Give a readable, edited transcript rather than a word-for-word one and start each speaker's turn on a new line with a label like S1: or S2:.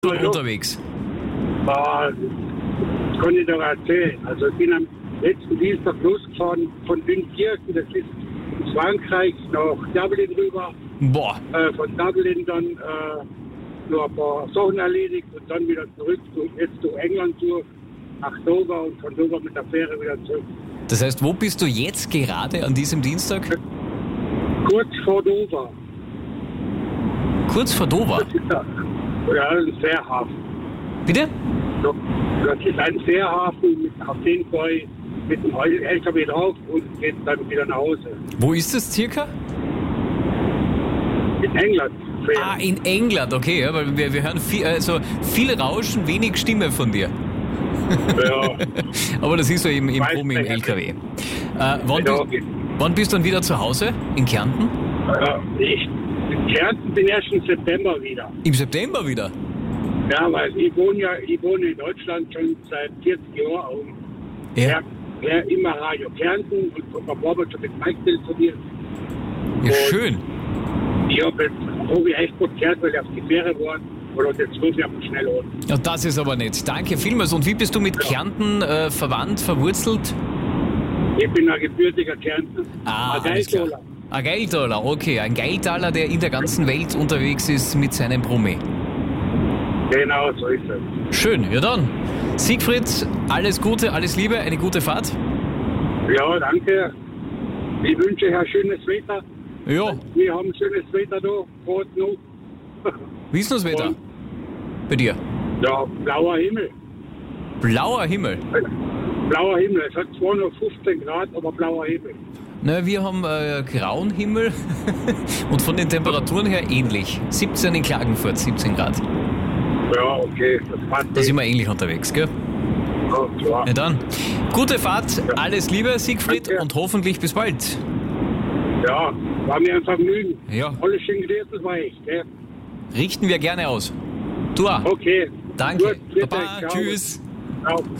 S1: schon unterwegs?
S2: Das kann ich doch erzählen. Also ich bin am letzten Dienstag losgefahren von Dünkirchen, das ist in Frankreich, nach Dublin rüber.
S1: Boah.
S2: Von Dublin dann noch ein paar Sachen erledigt und dann wieder zurück, jetzt durch England durch, nach Dover und von Dover mit der Fähre wieder zurück.
S1: Das heißt, wo bist du jetzt gerade an diesem Dienstag?
S2: Kurz vor Dover.
S1: Kurz vor Dover?
S2: Das ist ein Fährhafen.
S1: Bitte?
S2: Das ist ein Fährhafen, auf den fahre ich mit dem LKW drauf und geht dann wieder nach Hause.
S1: Wo ist das circa?
S2: In England.
S1: Ah, in England, okay, ja, weil wir hören viel Rauschen, wenig Stimme von dir.
S2: Ja.
S1: Aber das ist so im Promi im LKW. Wann bist du dann wieder zu Hause? In Kärnten?
S2: In Kärnten bin ich erst im September wieder.
S1: Im September wieder?
S2: Ja, weil ich wohne in Deutschland schon seit 40 Jahren.
S1: Ja.
S2: Ja, immer Radio Kärnten und ein paar Mal schon mit Mike telefoniert.
S1: Ja, schön.
S2: Ich habe echt gut gehört, weil ich auf die Fähre war. Oder jetzt muss ich aber schnell an.
S1: Ja, das ist aber nett. Danke vielmals. Und wie bist du mit Kärnten verwandt, verwurzelt?
S2: Ich bin ein gebürtiger Kärntner.
S1: Ein Geiltaler. Ein Geiltaler, okay. Ein Geiltaler, der in der ganzen Welt unterwegs ist mit seinem Promi.
S2: Genau, so ist es.
S1: Schön, ja dann. Siegfried, alles Gute, alles Liebe, eine gute Fahrt.
S2: Ja, danke. Ich wünsche euch ein schönes Wetter.
S1: Ja.
S2: Wir haben schönes Wetter da, gerade noch.
S1: Wie ist das Wetter? Bei dir?
S2: Ja, blauer Himmel.
S1: Blauer Himmel?
S2: Blauer Himmel. Es hat zwar noch 15 Grad, aber blauer Himmel.
S1: Na, wir haben grauen Himmel und von den Temperaturen her ähnlich. 17 in Klagenfurt, 17 Grad.
S2: Ja, okay, das passt.
S1: Da sind wir ähnlich unterwegs, gell?
S2: Ja, klar.
S1: Na dann, gute Fahrt, alles Liebe, Siegfried,
S2: danke.
S1: und hoffentlich bis bald.
S2: Ja, war mir ein Vergnügen.
S1: Ja.
S2: Alles schön gelernt, war ich, gell?
S1: Richten wir gerne aus. Du auch.
S2: Okay.
S1: Danke.
S2: Gut, bitte,
S1: Baba,
S2: ciao.
S1: tschüss.
S2: Ciao.